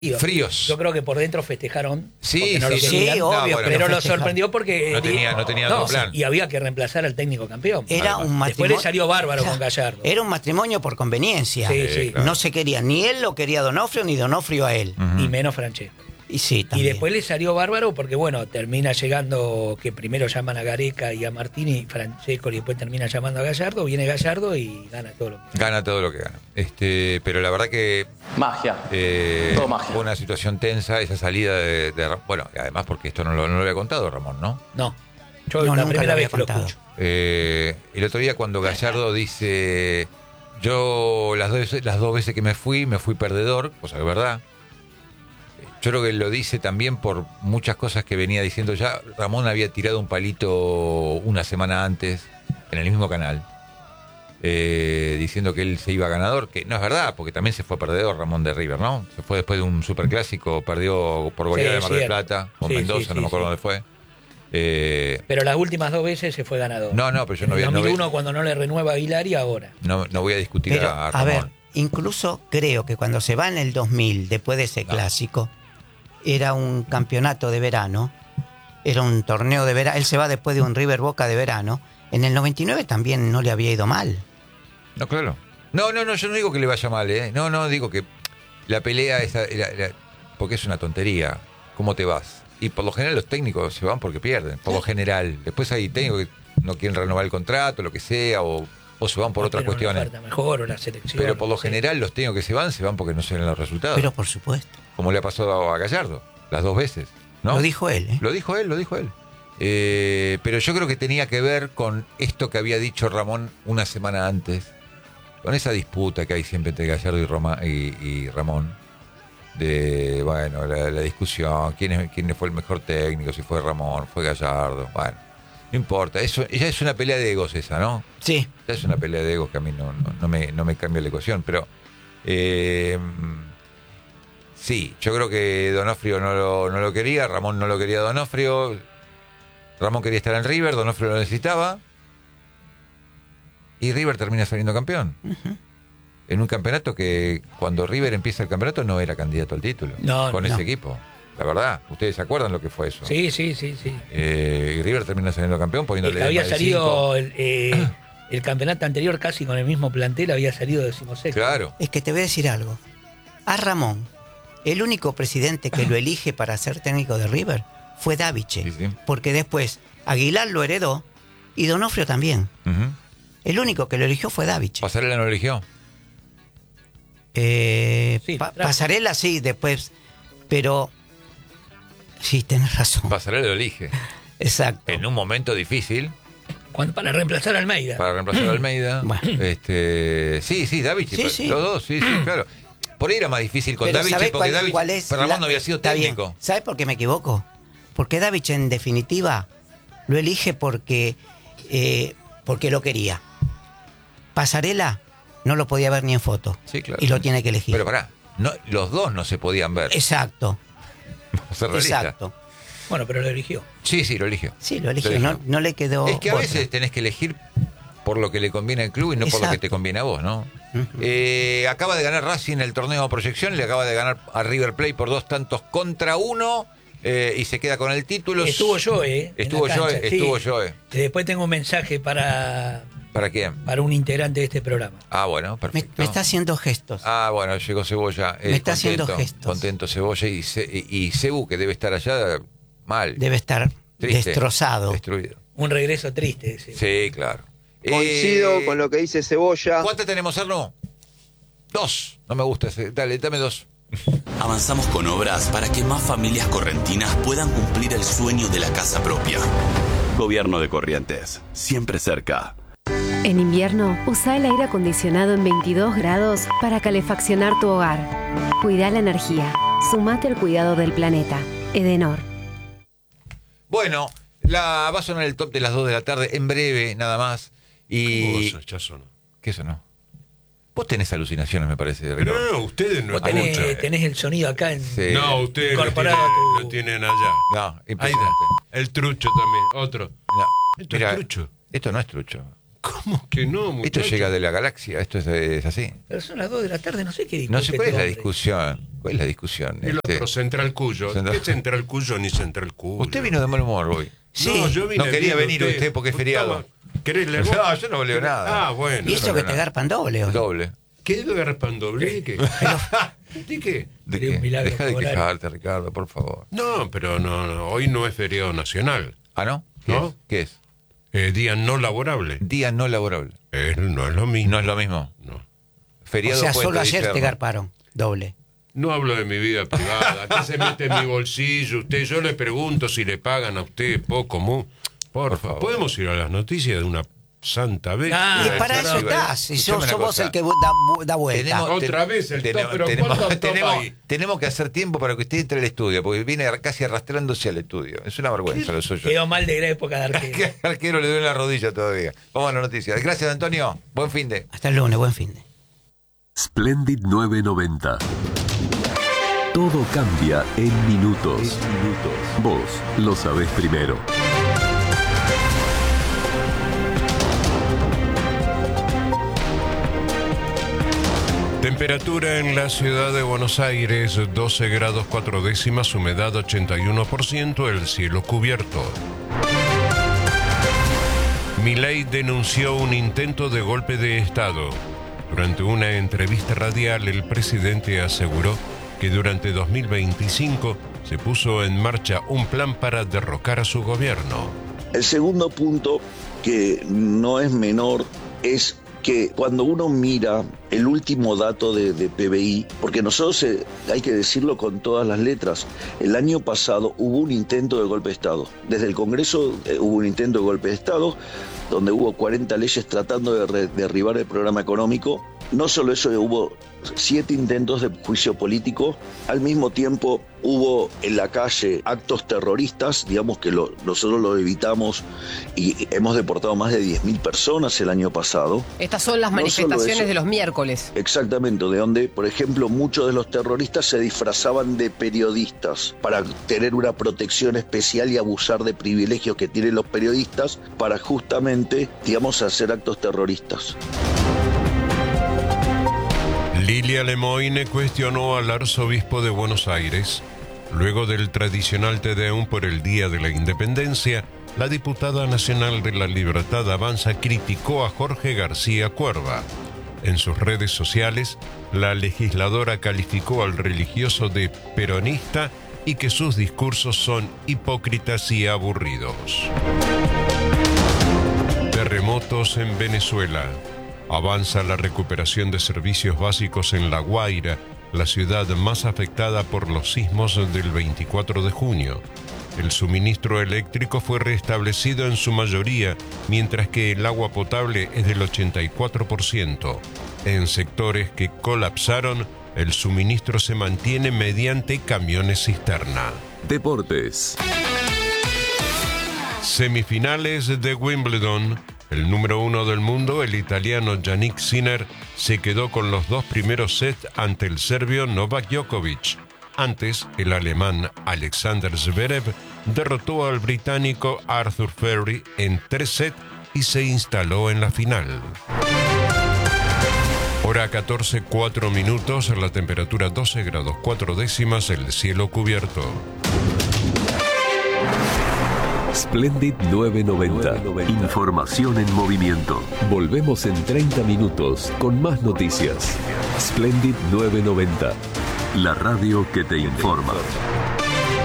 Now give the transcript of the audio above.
fríos. Yo creo que por dentro festejaron. Sí, no obvio. Pero lo sorprendió porque no tenía otro plan. Y había que reemplazar al técnico campeón. Era un matrimonio. Después le salió bárbaro con Gallardo. Era un matrimonio por conveniencia. Sí, claro. No se quería, ni él lo quería a Donofrio, ni Donofrio a él. Y menos Francesco. Y sí, Y también. después le salió bárbaro porque, bueno, termina llegando, que primero llaman a Gareca y a Martini y Francesco, y después termina llamando a Gallardo, viene Gallardo y gana todo lo que Gana todo lo que gana. Pero la verdad que... Magia. Todo magia. Fue una situación tensa, esa salida bueno, y además porque esto no lo había contado Ramón, ¿no? No. Yo No, la nunca primera lo vez había que lo contado. escucho. El otro día cuando Gallardo dice, yo las dos veces que me fui perdedor, cosa que es verdad. Yo creo que lo dice también por muchas cosas que venía diciendo ya. Ramón había tirado un palito una semana antes en el mismo canal, diciendo que él se iba ganador, que no es verdad, porque también se fue perdedor Ramón de River, ¿no? Se fue después de un superclásico, perdió por goleada de Mar del Plata, con Mendoza, no me acuerdo dónde fue. Pero las últimas 2 veces se fue ganador. No, pero yo no voy a... En 2001 cuando no le renueva a Aguilar y ahora. No voy a discutir Pero, a a Ramón. ver, incluso creo que cuando se va en el 2000, después de ese clásico, era un campeonato de verano, era un torneo de verano, él se va después de un River Boca de verano, en el 99 también no le había ido mal. No, claro. No, yo no digo que le vaya mal, ¿eh? No, digo que la pelea, porque es una tontería, ¿cómo te vas? Y por lo general los técnicos se van porque pierden, por lo general. Después hay técnicos que no quieren renovar el contrato, lo que sea, o se van por otras cuestiones. Mejor, o la selección. Pero por lo general los técnicos que se van porque no se ven los resultados. Pero por supuesto. Como le ha pasado a Gallardo, las 2 veces, ¿no? Lo dijo él, ¿eh? Lo dijo él. Pero yo creo que tenía que ver con esto que había dicho Ramón una semana antes, con esa disputa que hay siempre entre Gallardo y Ramón, de, bueno, la discusión, quién fue el mejor técnico, si fue Ramón, fue Gallardo, bueno, no importa, eso ya es una pelea de egos esa, ¿no? Sí. Ya es una pelea de egos que a mí no me cambia la ecuación, pero sí, yo creo que Donofrio no lo quería, Ramón no lo quería a Donofrio, Ramón quería estar en River, Donofrio lo necesitaba, y River termina saliendo campeón. Uh-huh. En un campeonato que cuando River empieza el campeonato no era candidato al título con ese equipo. La verdad, ¿ustedes se acuerdan lo que fue eso? Sí. Y River termina saliendo campeón poniéndole... Había salido el campeonato anterior casi con el mismo plantel, había salido 16º. Claro. Es que te voy a decir algo. A Ramón, el único presidente que lo elige para ser técnico de River fue Daviche. Sí. Porque después Aguilar lo heredó y Donofrio también. Uh-huh. El único que lo eligió fue Daviche. ¿Pasarela no lo eligió? Pasarela sí, después, pero sí, tenés razón. Pasarela lo elige. Exacto. En un momento difícil. Para reemplazar a Almeida. Para reemplazar a Almeida. Bueno. Sí, Daviche. Sí. Los dos, sí, claro. Por ahí era más difícil con Pero Daviche, ¿sabés porque Daviche, cuál es Ramón no había sido está técnico. bien. ¿Sabes por qué me equivoco? Porque Daviche, en definitiva, lo elige porque lo quería. Pasarela no lo podía ver ni en foto. Sí, claro. Y lo tiene que elegir. Pero pará, los dos no se podían ver. Exacto. Vamos a ser realistas. Exacto. Bueno, pero lo eligió. Sí, lo eligió. Sí, lo eligió. No le quedó. Es que a otra. veces tenés que elegir por lo que le conviene al club y no por lo que te conviene a vos, ¿no? Uh-huh. Acaba de ganar Racing el torneo de proyección, le acaba de ganar a River Plate por 2-1 y se queda con el título. Estuvo Joe, Estuvo Joe. Después tengo un mensaje para quién? Para un integrante de este programa. Ah, bueno, perfecto. Me está haciendo gestos. Ah, bueno, llegó Cebolla. Me está haciendo gestos. Contento Cebolla y Cebu, que debe estar allá mal. Debe estar triste, destrozado. Destruido. Un regreso triste. Sí, claro. Coincido con lo que dice Cebolla. ¿Cuántas tenemos, Arno? 2. No me gusta ese. Dale, dame 2. Avanzamos con obras para que más familias correntinas puedan cumplir el sueño de la casa propia. Gobierno de Corrientes, siempre cerca. En invierno, usa el aire acondicionado en 22 grados para calefaccionar tu hogar. Cuida la energía. Sumate al cuidado del planeta. Edenor. Bueno, va a sonar el top de las 2 de la tarde, en breve, nada más. Y... ¿Qué sonó? Vos tenés alucinaciones, me parece, Ricardo. No, ustedes no Vos escuchan. tenés el sonido acá en... Sí. No, ustedes incorporado lo tienen allá. No, Ahí impresionante. está. El trucho también, otro. No. Esto Mira, es trucho. Esto no es trucho. ¿Cómo que no, muchacho? Esto llega de la galaxia, esto es así. Pero son las 2 de la tarde, no sé qué discute. No sé cuál es la hombre. discusión. ¿Cuál es la discusión? El otro, Central Cuyo. ¿Qué Central Cuyo ni Central Cuyo? Usted vino de mal humor hoy. Sí. No, yo vine No quería bien, venir usted porque es feriado. ¿Querés leer vos? No, yo no leo nada. Ah, bueno. Y eso que te garpan doble hoy. Doble. ¿Qué garpan doble? ¿Qué? ¿De qué? ¿De Sería un qué? milagro Deja de cobrar. quejarte, Ricardo, por favor. No, pero no, hoy no es feriado nacional. ¿Ah, no? ¿Qué ¿No? es? ¿Qué es? Día no laborable. Día no laborable. No es lo mismo. No es lo mismo. No. O Feriado sea, puente solo de ayer te invierno. garparon. Doble. No hablo de mi vida privada. ¿Qué se mete en mi bolsillo usted? Yo le pregunto si le pagan a usted poco, Por favor. ¿Podemos ir a las noticias de una santa vez? Ah, Y para eso Escuchame estás. Si una sos vos cosa. el que da vuelta. Otra vez el top, pero ¿cuántos top hay? tenemos que hacer tiempo para que usted entre al estudio, porque viene casi arrastrándose al estudio. Es una vergüenza lo suyo. Quedó mal de la época de arquero. Que al arquero le duele la rodilla todavía. Vamos a la noticia. Gracias, Antonio. Buen fin de. Hasta el lunes, buen fin de. Splendid 990. Todo cambia en minutos. Vos lo sabés primero. Temperatura en la ciudad de Buenos Aires, 12 grados 4 décimas, humedad 81%, el cielo cubierto. Milei denunció un intento de golpe de Estado. Durante una entrevista radial, el presidente aseguró que durante 2025 se puso en marcha un plan para derrocar a su gobierno. El segundo punto, que no es menor, es que cuando uno mira el último dato de PBI, porque nosotros, hay que decirlo con todas las letras, el año pasado hubo un intento de golpe de Estado. Desde el Congreso hubo un intento de golpe de Estado, donde hubo 40 leyes tratando de derribar el programa económico. No solo eso, hubo 7 intentos de juicio político. Al mismo tiempo hubo en la calle actos terroristas, digamos que nosotros lo evitamos y hemos deportado más de 10.000 personas el año pasado. Estas son las No manifestaciones solo eso. de los miércoles. Exactamente, de donde, por ejemplo, muchos de los terroristas se disfrazaban de periodistas para tener una protección especial y abusar de privilegios que tienen los periodistas para justamente, digamos, hacer actos terroristas. Lilia Lemoine cuestionó al arzobispo de Buenos Aires. Luego del tradicional Te Deum por el Día de la Independencia, la diputada nacional de la Libertad Avanza criticó a Jorge García Cuerva. En sus redes sociales, la legisladora calificó al religioso de peronista y que sus discursos son hipócritas y aburridos. Terremotos en Venezuela. Avanza la recuperación de servicios básicos en La Guaira, la ciudad más afectada por los sismos del 24 de junio. El suministro eléctrico fue restablecido en su mayoría, mientras que el agua potable es del 84%. En sectores que colapsaron, el suministro se mantiene mediante camiones cisterna. Deportes. Semifinales de Wimbledon. El número 1 del mundo, el italiano Yannick Sinner, se quedó con los 2 primeros sets ante el serbio Novak Djokovic. Antes, el alemán Alexander Zverev derrotó al británico Arthur Ferry en 3 sets y se instaló en la final. Hora 14, 4 minutos, la temperatura 12 grados 4 décimas, el cielo cubierto. Splendid 990. Información en movimiento. Volvemos en 30 minutos con más noticias. Splendid 990. La radio que te informa.